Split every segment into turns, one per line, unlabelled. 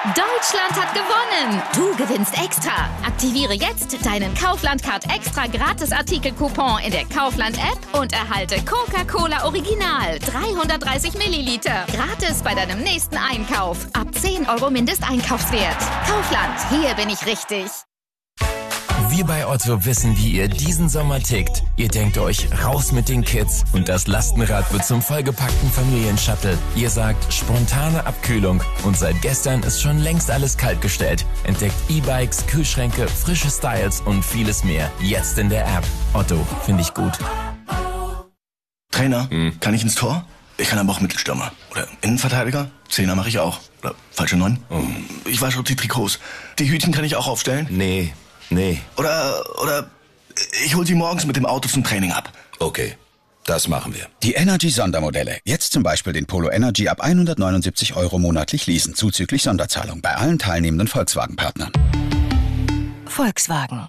Deutschland hat gewonnen! Du gewinnst extra! Aktiviere jetzt deinen Kaufland-Card extra Gratis-Artikel-Coupon in der Kaufland-App und erhalte Coca-Cola Original 330 Milliliter gratis bei deinem nächsten Einkauf. Ab 10 € Mindesteinkaufswert. Kaufland, hier bin ich richtig.
Wir bei Otto wissen, wie ihr diesen Sommer tickt. Ihr denkt euch, raus mit den Kids und das Lastenrad wird zum vollgepackten Familienshuttle. Ihr sagt, spontane Abkühlung und seit gestern ist schon längst alles kaltgestellt. Entdeckt E-Bikes, Kühlschränke, frische Styles und vieles mehr. Jetzt in der App. Otto, finde ich gut.
Trainer, kann ich ins Tor? Ich kann aber auch Mittelstürmer. Oder Innenverteidiger? Zehner mache ich auch. Oder falsche 9? Ich wasche auch die Trikots. Die Hütchen kann ich auch aufstellen?
Nee.
Oder ich hol sie morgens mit dem Auto zum Training ab.
Okay, das machen wir.
Die Energy-Sondermodelle. Jetzt zum Beispiel den Polo Energy ab 179 € monatlich leasen, zuzüglich Sonderzahlung bei allen teilnehmenden Volkswagen-Partnern.
Volkswagen.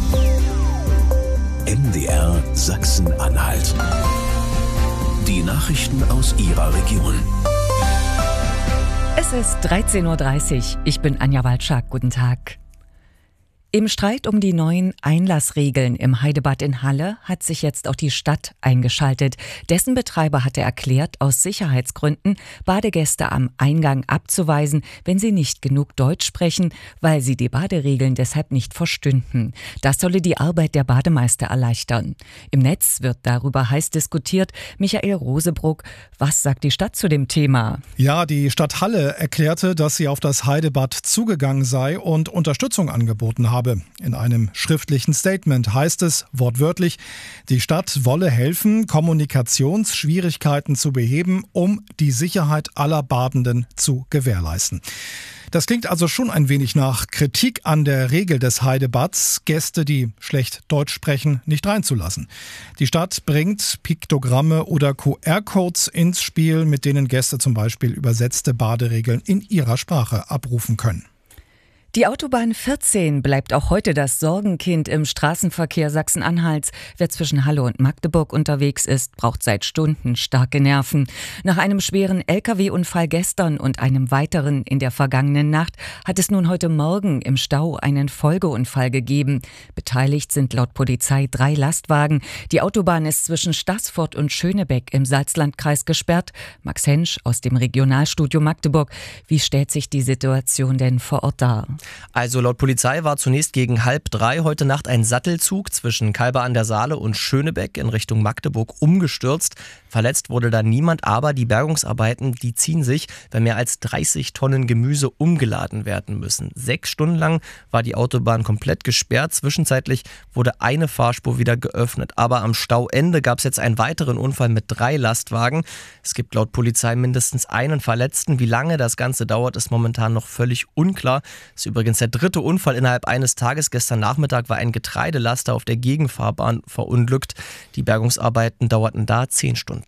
MDR Sachsen-Anhalt. Die Nachrichten aus Ihrer Region.
Es ist 13:30 Uhr. Ich bin Anja Walczak. Guten Tag. Im Streit um die neuen Einlassregeln im Heidebad in Halle hat sich jetzt auch die Stadt eingeschaltet. Dessen Betreiber hatte erklärt, aus Sicherheitsgründen Badegäste am Eingang abzuweisen, wenn sie nicht genug Deutsch sprechen, weil sie die Baderegeln deshalb nicht verstünden. Das solle die Arbeit der Bademeister erleichtern. Im Netz wird darüber heiß diskutiert. Michael Rosebruck, was sagt die Stadt zu dem Thema?
Ja, die Stadt Halle erklärte, dass sie auf das Heidebad zugegangen sei und Unterstützung angeboten habe. In einem schriftlichen Statement heißt es wortwörtlich, die Stadt wolle helfen, Kommunikationsschwierigkeiten zu beheben, um die Sicherheit aller Badenden zu gewährleisten. Das klingt also schon ein wenig nach Kritik an der Regel des Heidebads, Gäste, die schlecht Deutsch sprechen, nicht reinzulassen. Die Stadt bringt Piktogramme oder QR-Codes ins Spiel, mit denen Gäste zum Beispiel übersetzte Baderegeln in ihrer Sprache abrufen können.
Die Autobahn 14 bleibt auch heute das Sorgenkind im Straßenverkehr Sachsen-Anhalts. Wer zwischen Halle und Magdeburg unterwegs ist, braucht seit Stunden starke Nerven. Nach einem schweren Lkw-Unfall gestern und einem weiteren in der vergangenen Nacht hat es nun heute Morgen im Stau einen Folgeunfall gegeben. Beteiligt sind laut Polizei 3 Lastwagen. Die Autobahn ist zwischen Staßfurt und Schönebeck im Salzlandkreis gesperrt. Max Hensch aus dem Regionalstudio Magdeburg. Wie stellt sich die Situation denn vor Ort dar?
Also laut Polizei war zunächst gegen 2:30 heute Nacht ein Sattelzug zwischen Kalber an der Saale und Schönebeck in Richtung Magdeburg umgestürzt. Verletzt wurde da niemand, aber die Bergungsarbeiten, die ziehen sich, weil mehr als 30 Tonnen Gemüse umgeladen werden müssen. 6 Stunden lang war die Autobahn komplett gesperrt. Zwischenzeitlich wurde eine Fahrspur wieder geöffnet. Aber am Stauende gab es jetzt einen weiteren Unfall mit 3 Lastwagen. Es gibt laut Polizei mindestens einen Verletzten. Wie lange das Ganze dauert, ist momentan noch völlig unklar. Es ist übrigens der 3. Unfall innerhalb eines Tages. Gestern Nachmittag war ein Getreidelaster auf der Gegenfahrbahn verunglückt. Die Bergungsarbeiten dauerten da 10 Stunden.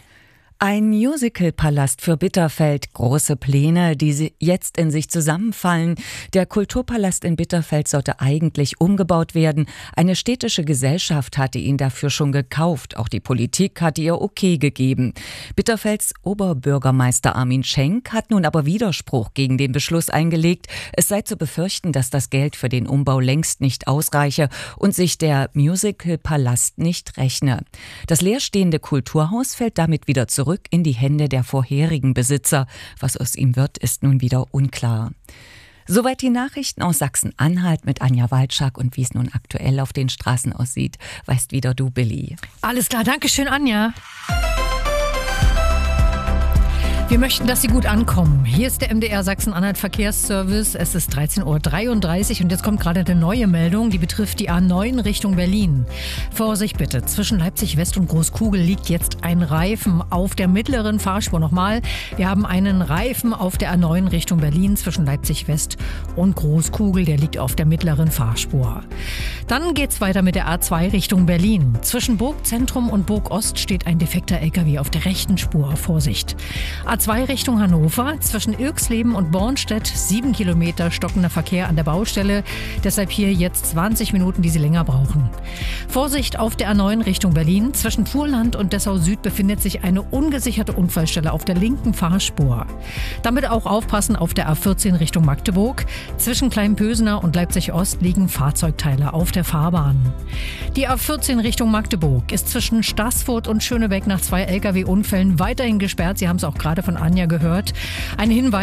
Ein Musical-Palast für Bitterfeld. Große Pläne, die jetzt in sich zusammenfallen. Der Kulturpalast in Bitterfeld sollte eigentlich umgebaut werden. Eine städtische Gesellschaft hatte ihn dafür schon gekauft. Auch die Politik hatte ihr Okay gegeben. Bitterfelds Oberbürgermeister Armin Schenk hat nun aber Widerspruch gegen den Beschluss eingelegt. Es sei zu befürchten, dass das Geld für den Umbau längst nicht ausreiche und sich der Musical-Palast nicht rechne. Das leerstehende Kulturhaus fällt damit wieder zurück in die Hände der vorherigen Besitzer. Was aus ihm wird, ist nun wieder unklar. Soweit die Nachrichten aus Sachsen-Anhalt mit Anja Walczak und wie es nun aktuell auf den Straßen aussieht, weißt wieder du, Billy.
Alles klar, danke schön, Anja. Wir möchten, dass Sie gut ankommen. Hier ist der MDR Sachsen-Anhalt Verkehrsservice. Es ist 13:33 Uhr und jetzt kommt gerade eine neue Meldung, die betrifft die A9 Richtung Berlin. Vorsicht bitte, zwischen Leipzig West und Großkugel liegt jetzt ein Reifen auf der mittleren Fahrspur. Nochmal, wir haben einen Reifen auf der A9 Richtung Berlin zwischen Leipzig West und Großkugel, der liegt auf der mittleren Fahrspur. Dann geht's weiter mit der A2 Richtung Berlin. Zwischen Burgzentrum und Burgost steht ein defekter LKW auf der rechten Spur. Vorsicht. A2 A2 Richtung Hannover. Zwischen Irxleben und Bornstedt 7 Kilometer stockender Verkehr an der Baustelle. Deshalb hier jetzt 20 Minuten, die Sie länger brauchen. Vorsicht auf der A9 Richtung Berlin. Zwischen Fuhrland und Dessau Süd befindet sich eine ungesicherte Unfallstelle auf der linken Fahrspur. Damit auch aufpassen auf der A14 Richtung Magdeburg. Zwischen Kleinpösener und Leipzig Ost liegen Fahrzeugteile auf der Fahrbahn. Die A14 Richtung Magdeburg ist zwischen Staßfurt und Schönebeck nach 2 Lkw-Unfällen weiterhin gesperrt. Sie haben es auch gerade von Anja gehört. Ein Hinweis: